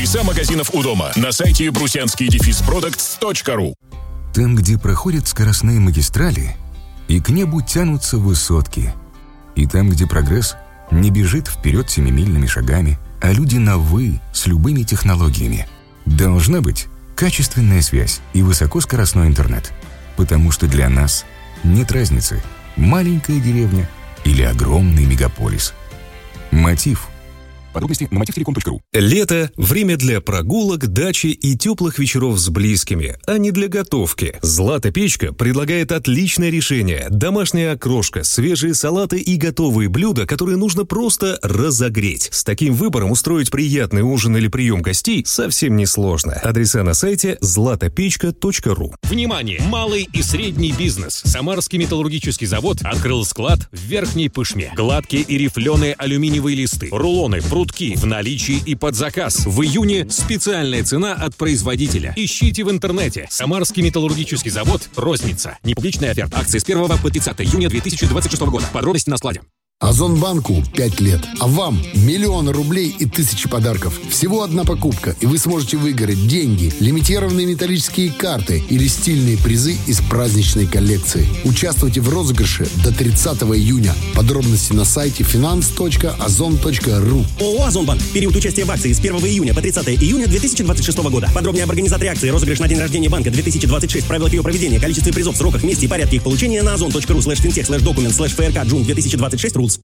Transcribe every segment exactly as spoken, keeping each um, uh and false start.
Адреса магазинов у дома на сайте брусянский дефис продактс точка ру. Там, где проходят скоростные магистрали, и к небу тянутся высотки. И там, где прогресс не бежит вперед семимильными шагами, а люди на «вы» с любыми технологиями. Должна быть качественная связь и высокоскоростной интернет. Потому что для нас нет разницы, маленькая деревня или огромный мегаполис. Мотив. Подробности на мотив телеком точка ру. Лето – время для прогулок, дачи и теплых вечеров с близкими, а не для готовки. «Злата печка» предлагает отличное решение. Домашняя окрошка, свежие салаты и готовые блюда, которые нужно просто разогреть. С таким выбором устроить приятный ужин или прием гостей совсем несложно. Адреса на сайте злата печка точка ру. Внимание! Малый и средний бизнес. Самарский металлургический завод открыл склад в Верхней Пышме. Гладкие и рифленые алюминиевые листы, рулоны, прутки в наличии и под заказ. В июне специальная цена от производителя. Ищите в интернете. Самарский металлургический завод. Розница. Непубличная оферта. Акции с первого по тридцатое июня две тысячи двадцать шестого года. Подробности на складе. Озонбанку пять лет, а вам миллионы рублей и тысячи подарков. Всего одна покупка, и вы сможете выиграть деньги, лимитированные металлические карты или стильные призы из праздничной коллекции. Участвуйте в розыгрыше до тридцатого июня. Подробности на сайте финанс точка озон точка ру. ООО «Озонбанк». Период участия в акции с первого июня по тридцатое июня две тысячи двадцать шестого года. Подробнее об организаторе акции, розыгрыш на день рождения банка две тысячи двадцать шесть, правилах ее проведения, количестве призов, сроках, месте и порядке их получения на озон точка ру слэш финтех слэш документ слэш фрк джун две тысячи двадцать шесть рулс.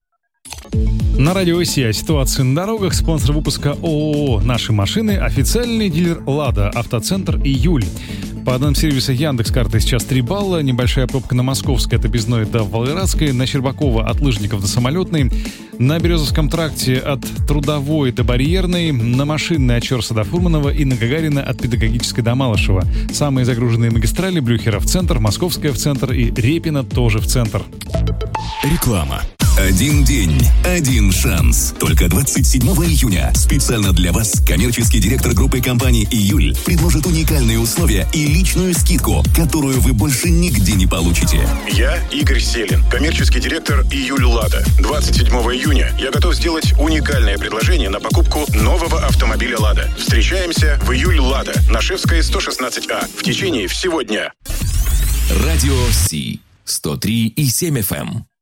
На радио Си о ситуации на дорогах. Спонсор выпуска ООО «Наши машины», официальный дилер «Лада», автоцентр «Июль». По данным сервиса Яндекс.Карты сейчас три балла, небольшая пробка на Московской от Объездной до Волгоградской, на Щербакова от Лыжников до Самолетной, на Березовском тракте от Трудовой до Барьерной, на Машинной от Чорса до Фурманова и на Гагарина от Педагогической до Малышева. Самые загруженные магистрали: Блюхера в центр, Московская в центр и Репина тоже в центр. Реклама. Один день, один шанс. Только двадцать седьмого июня специально для вас коммерческий директор группы компаний «Июль» предложит уникальные условия и личную скидку, которую вы больше нигде не получите. Я Игорь Селин, коммерческий директор «Июль Лада». двадцать седьмого июня я готов сделать уникальное предложение на покупку нового автомобиля «Лада». Встречаемся в «Июль Лада» на Шевской сто шестнадцать А в течение всего дня. Радио Си сто три и семь эф эм.